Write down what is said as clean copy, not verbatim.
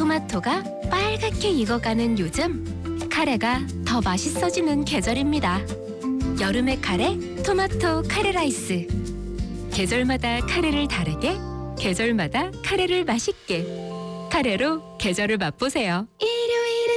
토마토가 빨갛게 익어가는 요즘, 카레가 더 맛있어지는 계절입니다. 여름의 카레, 토마토 카레 라이스. 계절마다 카레를 다르게, 계절마다 카레를 맛있게. 카레로 계절을 맛보세요.